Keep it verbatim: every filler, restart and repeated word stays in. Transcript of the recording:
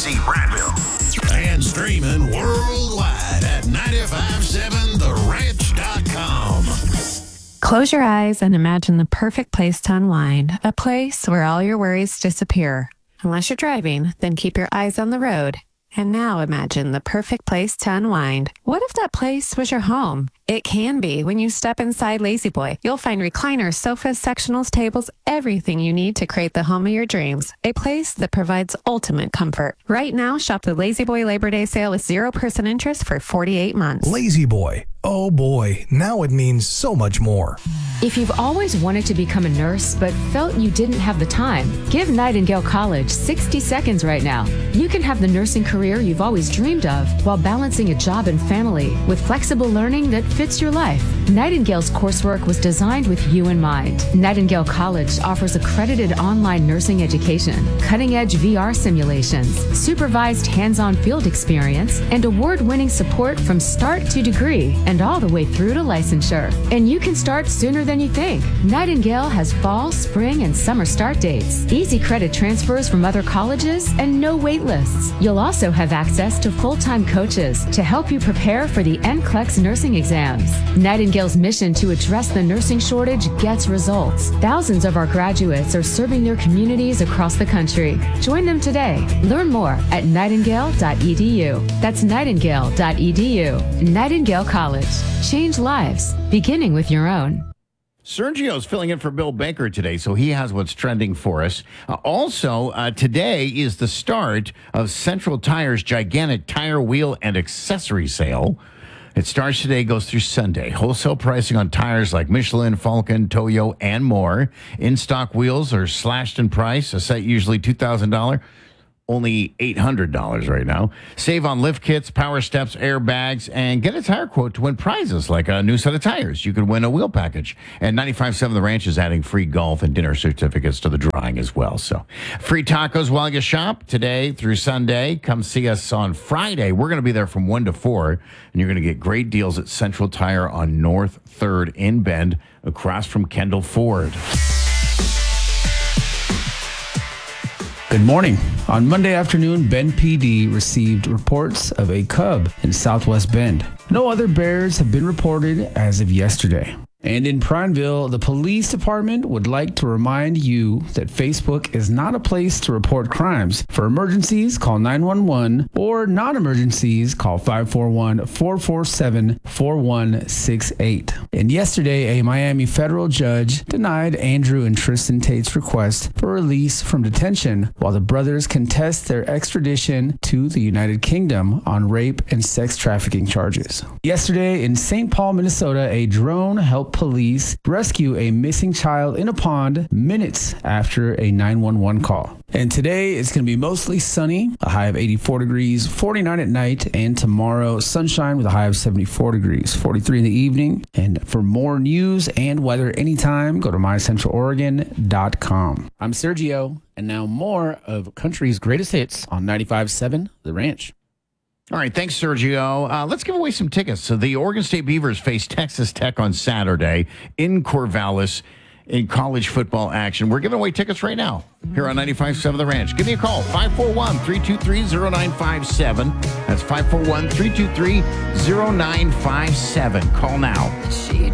C Prattville. And streaming worldwide at nine five seven the ranch dot com. Close your eyes and imagine the perfect place to unwind, a place where all your worries disappear. Unless you're driving, then keep your eyes on the road. And now imagine the perfect place to unwind. What if that place was your home? It can be. When you step inside Lazy Boy, you'll find recliners, sofas, sectionals, tables, everything you need to create the home of your dreams. A place that provides ultimate comfort. Right now, shop the Lazy Boy Labor Day sale with zero percent interest for forty-eight months. Lazy Boy. Oh boy, now it means so much more. If you've always wanted to become a nurse but felt you didn't have the time, give Nightingale College sixty seconds right now. You can have the nursing career you've always dreamed of while balancing a job and family with flexible learning that fits your life. Nightingale's coursework was designed with you in mind. Nightingale College offers accredited online nursing education, cutting-edge V R simulations, supervised hands-on field experience, and award-winning support from start to degree and all the way through to licensure. And you can start sooner than you think. Nightingale has fall, spring, and summer start dates, easy credit transfers from other colleges, and no wait lists. You'll also have access to full-time coaches to help you prepare for the N C L E X nursing exams. Nightingale's mission to address the nursing shortage gets results. Thousands of our graduates are serving their communities across the country. Join them today. Learn more at nightingale dot e d u. That's nightingale dot e d u. Nightingale College. Change lives, beginning with your own. Sergio's filling in for Bill Baker today, so he has what's trending for us. Uh, also, uh, today is the start of Central Tire's gigantic tire, wheel, and accessory sale. It starts today, goes through Sunday. Wholesale pricing on tires like Michelin, Falcon, Toyo, and more. In-stock wheels are slashed in price. A set usually two thousand dollars. Only eight hundred dollars right now. Save on lift kits, power steps, airbags, and get a tire quote to win prizes like a new set of tires. You could win a wheel package. And ninety-five point seven The Ranch is adding free golf and dinner certificates to the drawing as well. So free tacos while you shop today through Sunday. Come see us on Friday. We're going to be there from one to four, and you're going to get great deals at Central Tire on North third in Bend across from Kendall Ford. Good morning. On Monday afternoon, Bend P D received reports of a cub in Southwest Bend. No other bears have been reported as of yesterday. And in Prineville, the police department would like to remind you that Facebook is not a place to report crimes. For emergencies, call nine one one, or non-emergencies, call five four one, four four seven, four one six eight. And yesterday, a Miami federal judge denied Andrew and Tristan Tate's request for release from detention while the brothers contest their extradition to the United Kingdom on rape and sex trafficking charges. Yesterday, in Saint Paul, Minnesota, a drone helped police rescue a missing child in a pond minutes after a nine one one call. And today it's going to be mostly sunny, a high of eighty-four degrees, forty-nine at night, and tomorrow sunshine with a high of seventy-four degrees, forty-three in the evening. And for more news and weather anytime, go to my central oregon dot com. I'm Sergio, and now more of country's greatest hits on ninety-five point seven The Ranch. All right, thanks, Sergio. Uh, let's give away some tickets. So the Oregon State Beavers face Texas Tech on Saturday in Corvallis in college football action. We're giving away tickets right now here on ninety-five point seven The Ranch. Give me a call, five four one, three two three, zero nine five seven. That's five four one, three two three, zero nine five seven. Call now.